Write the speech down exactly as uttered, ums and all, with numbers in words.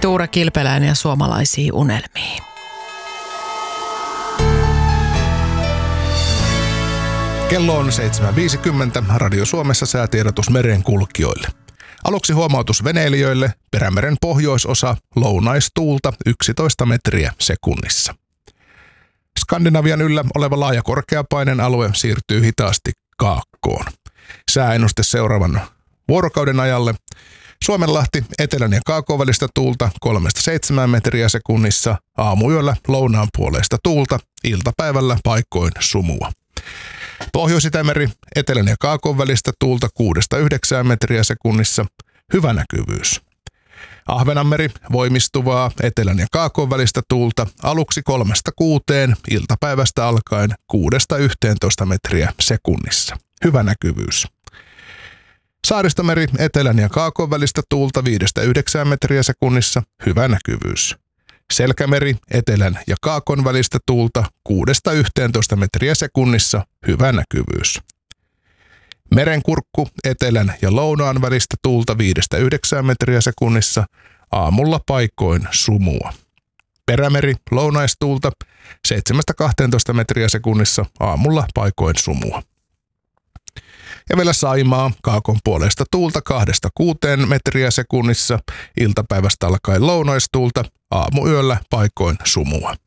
Tuure Kilpeläinen ja suomalaisiin unelmiin. Kello on seitsemän viisikymmentä. Radio Suomessa säätiedotus merenkulkijoille. Aluksi huomautus veneilijöille. Perämeren pohjoisosa, lounaistuulta yksitoista metriä sekunnissa. Skandinavian yllä oleva laaja korkeapaineen alue siirtyy hitaasti kaakkoon. Sääennuste seuraavan vuorokauden ajalle. Suomenlahti etelän ja kaakon välistä tuulta kolmesta seitsemään metriä sekunnissa, aamuyöllä lounaan puoleista tuulta, iltapäivällä paikoin sumua. Pohjois-Itämeri etelän ja kaakon välistä tuulta kuudesta yhdeksään metriä sekunnissa, hyvä näkyvyys. Ahvenanmeri voimistuvaa etelän ja kaakon välistä tuulta aluksi kolmesta kuuteen, iltapäivästä alkaen kuudesta yhteentoista metriä sekunnissa, hyvä näkyvyys. Saaristomeri etelän ja kaakon välistä tuulta viidestä yhdeksään metriä sekunnissa, hyvä näkyvyys. Selkämeri etelän ja kaakon välistä tuulta kuudesta yhteentoista metriä sekunnissa, hyvä näkyvyys. Merenkurkku etelän ja lounaan välistä tuulta viidestä yhdeksään metriä sekunnissa, aamulla paikoin sumua. Perämeri lounaistuulta seitsemästä kahteentoista metriä sekunnissa, aamulla paikoin sumua. Ja vielä Saimaa, kaakon puolesta tuulta kahdesta kuuteen metriä sekunnissa, iltapäivästä alkaen lounaistuulta, aamuyöllä paikoin sumua.